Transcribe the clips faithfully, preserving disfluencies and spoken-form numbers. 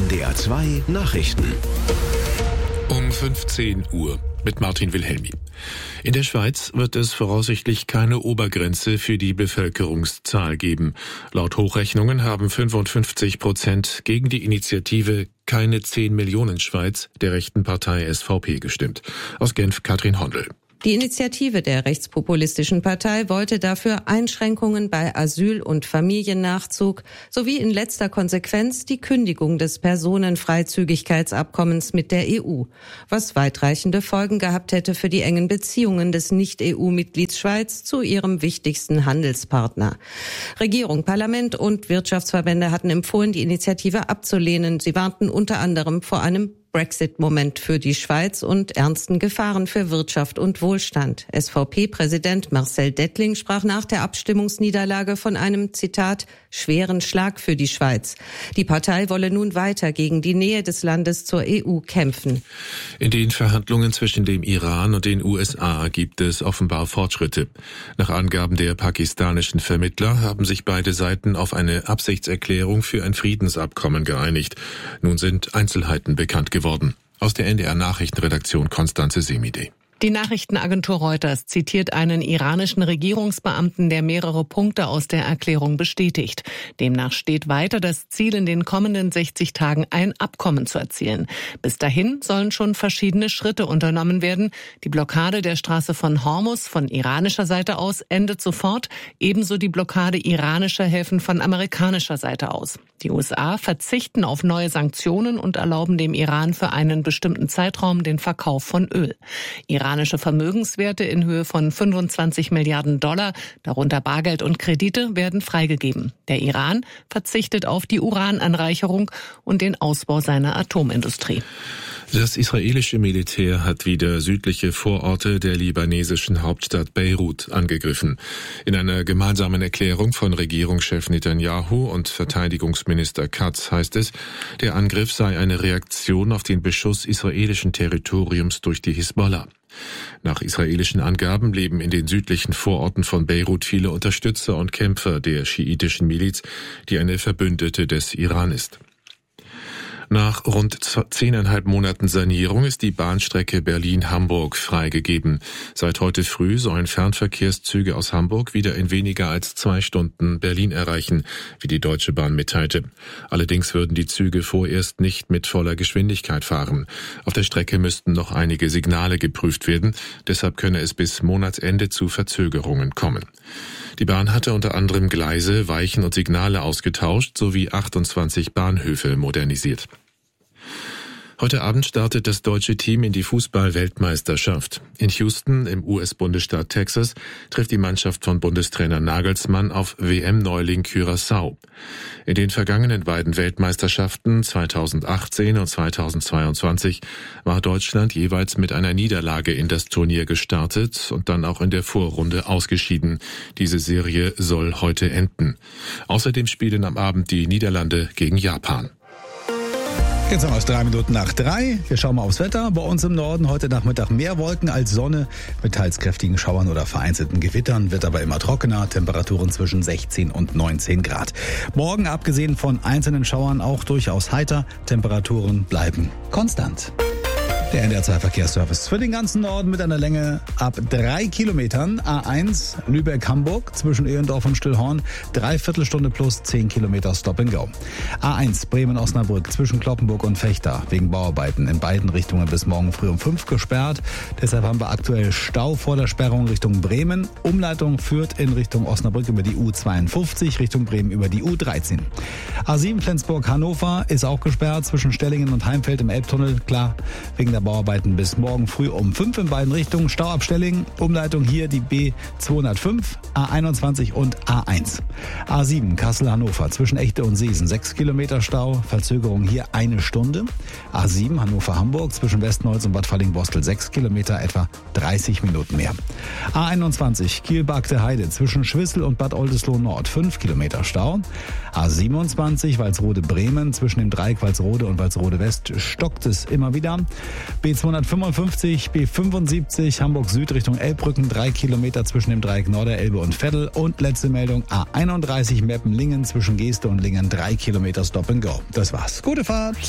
N D R zwei Nachrichten. Um fünfzehn Uhr mit Martin Wilhelmi. In der Schweiz wird es voraussichtlich keine Obergrenze für die Bevölkerungszahl geben. Laut Hochrechnungen haben fünfundfünfzig Prozent gegen die Initiative Keine zehn Millionen Schweiz der rechten Partei S V P gestimmt. Aus Genf Katrin Hondel. Die Initiative der rechtspopulistischen Partei wollte dafür Einschränkungen bei Asyl- und Familiennachzug sowie in letzter Konsequenz die Kündigung des Personenfreizügigkeitsabkommens mit der E U, was weitreichende Folgen gehabt hätte für die engen Beziehungen des Nicht-E U-Mitglieds Schweiz zu ihrem wichtigsten Handelspartner. Regierung, Parlament und Wirtschaftsverbände hatten empfohlen, die Initiative abzulehnen. Sie warnten unter anderem vor einem Brexit-Moment für die Schweiz und ernsten Gefahren für Wirtschaft und Wohlstand. S V P-Präsident Marcel Dettling sprach nach der Abstimmungsniederlage von einem, Zitat, schweren Schlag für die Schweiz. Die Partei wolle nun weiter gegen die Nähe des Landes zur E U kämpfen. In den Verhandlungen zwischen dem Iran und den U S A gibt es offenbar Fortschritte. Nach Angaben der pakistanischen Vermittler haben sich beide Seiten auf eine Absichtserklärung für ein Friedensabkommen geeinigt. Nun sind Einzelheiten bekannt geworden. Aus der N D R Nachrichtenredaktion Konstanze Semidey. Die Nachrichtenagentur Reuters zitiert einen iranischen Regierungsbeamten, der mehrere Punkte aus der Erklärung bestätigt. Demnach steht weiter das Ziel, in den kommenden sechzig Tagen ein Abkommen zu erzielen. Bis dahin sollen schon verschiedene Schritte unternommen werden. Die Blockade der Straße von Hormuz von iranischer Seite aus endet sofort, ebenso die Blockade iranischer Häfen von amerikanischer Seite aus. Die U S A verzichten auf neue Sanktionen und erlauben dem Iran für einen bestimmten Zeitraum den Verkauf von Öl. Iranische Vermögenswerte in Höhe von fünfundzwanzig Milliarden Dollar, darunter Bargeld und Kredite, werden freigegeben. Der Iran verzichtet auf die Urananreicherung und den Ausbau seiner Atomindustrie. Das israelische Militär hat wieder südliche Vororte der libanesischen Hauptstadt Beirut angegriffen. In einer gemeinsamen Erklärung von Regierungschef Netanyahu und Verteidigungsminister Katz heißt es, der Angriff sei eine Reaktion auf den Beschuss israelischen Territoriums durch die Hisbollah. Nach israelischen Angaben leben in den südlichen Vororten von Beirut viele Unterstützer und Kämpfer der schiitischen Miliz, die eine Verbündete des Iran ist. Nach rund zehneinhalb Monaten Sanierung ist die Bahnstrecke Berlin-Hamburg freigegeben. Seit heute früh sollen Fernverkehrszüge aus Hamburg wieder in weniger als zwei Stunden Berlin erreichen, wie die Deutsche Bahn mitteilte. Allerdings würden die Züge vorerst nicht mit voller Geschwindigkeit fahren. Auf der Strecke müssten noch einige Signale geprüft werden. Deshalb könne es bis Monatsende zu Verzögerungen kommen. Die Bahn hatte unter anderem Gleise, Weichen und Signale ausgetauscht sowie achtundzwanzig Bahnhöfe modernisiert. Heute Abend startet das deutsche Team in die Fußball-Weltmeisterschaft. In Houston im U S-Bundesstaat Texas trifft die Mannschaft von Bundestrainer Nagelsmann auf W M-Neuling Curaçao. In den vergangenen beiden Weltmeisterschaften zweitausendachtzehn und zweitausendzweiundzwanzig war Deutschland jeweils mit einer Niederlage in das Turnier gestartet und dann auch in der Vorrunde ausgeschieden. Diese Serie soll heute enden. Außerdem spielen am Abend die Niederlande gegen Japan. Jetzt haben wir es drei Minuten nach drei. Wir schauen mal aufs Wetter. Bei uns im Norden heute Nachmittag mehr Wolken als Sonne mit teils kräftigen Schauern oder vereinzelten Gewittern. Wird aber immer trockener. Temperaturen zwischen sechzehn und neunzehn Grad. Morgen, abgesehen von einzelnen Schauern, auch durchaus heiter. Temperaturen bleiben konstant. Der N D R zwei Verkehrsservice für den ganzen Norden mit einer Länge ab drei Kilometern. A eins Lübeck-Hamburg zwischen Ehendorf und Stillhorn. Dreiviertelstunde plus zehn Kilometer Stop and Go. A eins Bremen-Osnabrück zwischen Cloppenburg und Vechta wegen Bauarbeiten in beiden Richtungen bis morgen früh um fünf gesperrt. Deshalb haben wir aktuell Stau vor der Sperrung Richtung Bremen. Umleitung führt in Richtung Osnabrück über die U zweiundfünfzig, Richtung Bremen über die U dreizehn. A sieben Flensburg-Hannover ist auch gesperrt zwischen Stellingen und Heimfeld im Elbtunnel. Klar, wegen der Bauarbeiten bis morgen früh um fünf in beiden Richtungen. Stau ab Stellingen, Umleitung hier die B zweihundertfünf, A einundzwanzig und A eins. A sieben Kassel-Hannover zwischen Echte und Seesen, sechs Kilometer Stau, Verzögerung hier eine Stunde. A sieben Hannover-Hamburg zwischen Westnolz und Bad Falling-Bostel, sechs Kilometer, etwa dreißig Minuten mehr. A einundzwanzig Kiel-Bagde Heide zwischen Schwissel und Bad Oldesloe-Nord, fünf Kilometer Stau. A siebenundzwanzig Walsrode-Bremen zwischen dem Dreieck Walsrode und Walsrode-West stockt es immer wieder. B zweihundertfünfundfünfzig, B fünfundsiebzig, Hamburg Süd Richtung Elbbrücken, drei Kilometer zwischen dem Dreieck Norderelbe und Veddel. Und letzte Meldung, A einunddreißig Meppen-Lingen zwischen Geeste und Lingen, drei Kilometer Stop and Go. Das war's. Gute Fahrt!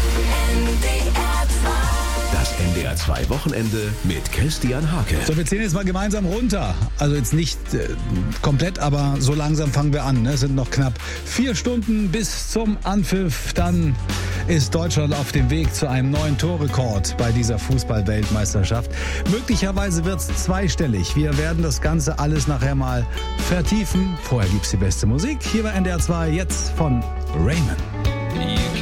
Das N D R zwei Wochenende mit Christian Hake. So, wir zählen jetzt mal gemeinsam runter. Also jetzt nicht äh, komplett, aber so langsam fangen wir an. Ne? Es sind noch knapp vier Stunden bis zum Anpfiff. Dann ist Deutschland auf dem Weg zu einem neuen Torrekord bei dieser Fußball-Weltmeisterschaft. Möglicherweise wird es zweistellig. Wir werden das Ganze alles nachher mal vertiefen. Vorher gibt's die beste Musik. Hier bei N D R zwei jetzt von Raymond.